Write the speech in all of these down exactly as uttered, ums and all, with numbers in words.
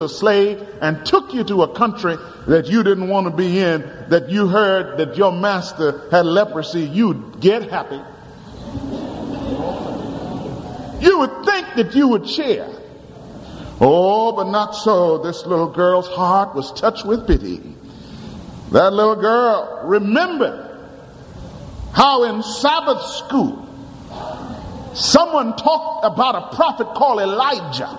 a slave and took you to a country that you didn't want to be in, that you heard that your master had leprosy, you'd get happy. You would think that you would cheer. Oh, but not so. This little girl's heart was touched with pity. That little girl remembered how in Sabbath school someone talked about a prophet called Elijah.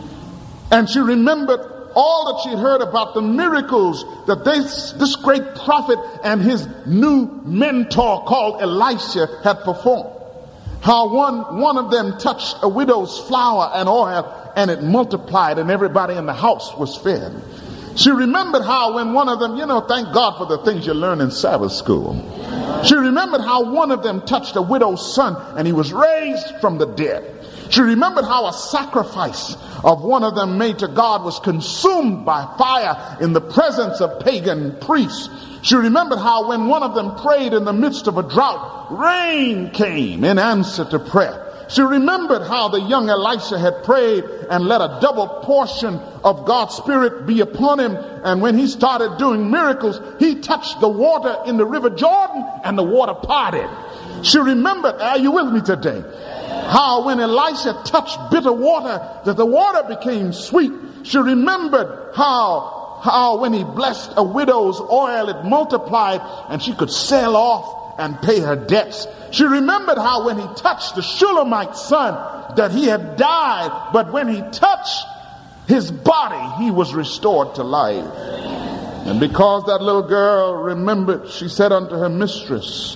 And she remembered all that she'd heard about the miracles that this, this great prophet and his new mentor called Elisha had performed. How one, one of them touched a widow's flour and oil and it multiplied and everybody in the house was fed. She remembered how when one of them, you know, thank God for the things you learn in Sabbath school. She remembered how one of them touched a widow's son and he was raised from the dead. She remembered how a sacrifice of one of them made to God was consumed by fire in the presence of pagan priests. She remembered how when one of them prayed in the midst of a drought, rain came in answer to prayer. She remembered how the young Elisha had prayed and let a double portion of God's Spirit be upon him. And when he started doing miracles, he touched the water in the River Jordan and the water parted. She remembered, are you with me today? How when Elisha touched bitter water, that the water became sweet. She remembered how, how when he blessed a widow's oil, it multiplied and she could sail off and pay her debts. She remembered how when he touched the Shulamite son, that he had died, but when he touched his body, he was restored to life. And because that little girl remembered, she said unto her mistress,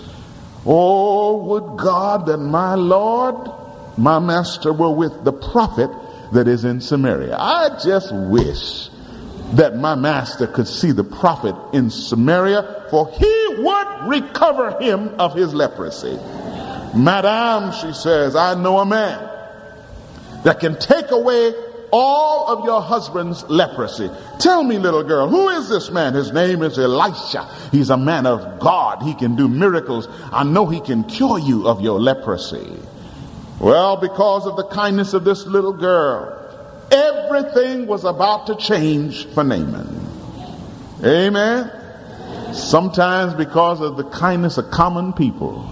oh, would God that my Lord, my master, were with the prophet that is in Samaria. I just wish that my master could see the prophet in Samaria, for he would recover him of his leprosy. Madame, she says, I know a man that can take away all of your husband's leprosy. Tell me, little girl, who is this man? His name is Elisha. He's a man of God. He can do miracles. I know he can cure you of your leprosy. Well, because of the kindness of this little girl, everything was about to change for Naaman. Amen. Sometimes because of the kindness of common people,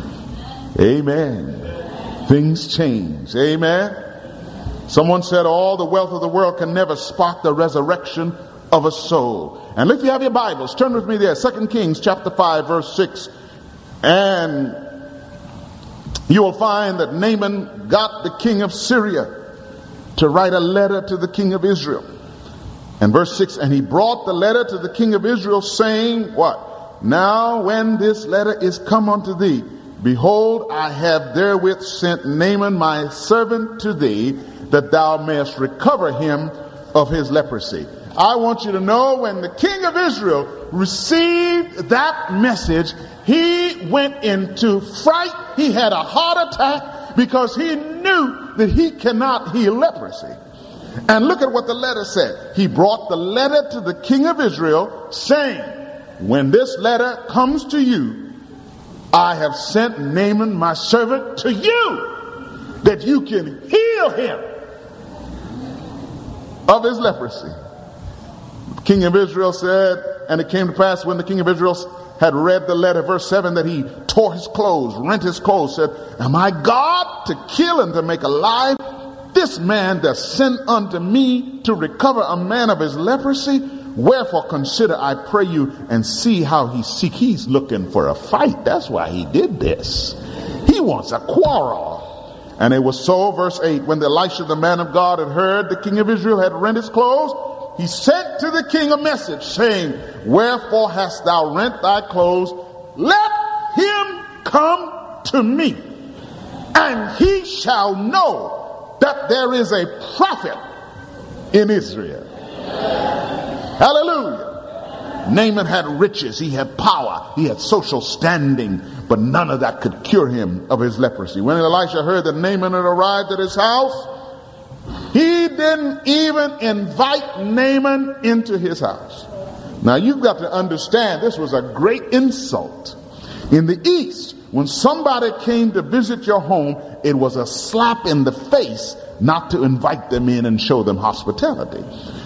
amen, things change. Amen. Someone said all the wealth of the world can never spark the resurrection of a soul. And if you have your Bibles, turn with me there, Second Kings chapter five, verse six. And you will find that Naaman got the king of Syria to write a letter to the king of Israel. And verse six, and he brought the letter to the king of Israel, saying, what? Now when this letter is come unto thee, behold, I have therewith sent Naaman my servant to thee, that thou mayest recover him of his leprosy. I want you to know, when the king of Israel received that message, he went into fright. He had a heart attack because he knew that he cannot heal leprosy. And look at what the letter said. He brought the letter to the king of Israel, saying, when this letter comes to you, I have sent Naaman my servant to you, that you can heal him of his leprosy. The king of Israel said, and it came to pass when the king of Israel had read the letter, verse seven, that he tore his clothes, rent his clothes, said, am I God to kill and to make alive this man that sent unto me to recover a man of his leprosy? Wherefore consider, I pray you, and see how he seek. He's looking for a fight. That's why he did this. He wants a quarrel. And it was so, verse eight, when Elisha the man of God had heard the king of Israel had rent his clothes, he sent to the king a message, saying, wherefore hast thou rent thy clothes? Let him come to me, and he shall know that there is a prophet in Israel. Hallelujah. Naaman had riches, he had power, he had social standing, but none of that could cure him of his leprosy. When Elisha heard that Naaman had arrived at his house, he didn't even invite Naaman into his house. Now you've got to understand, this was a great insult. In the East, when somebody came to visit your home, it was a slap in the face not to invite them in and show them hospitality.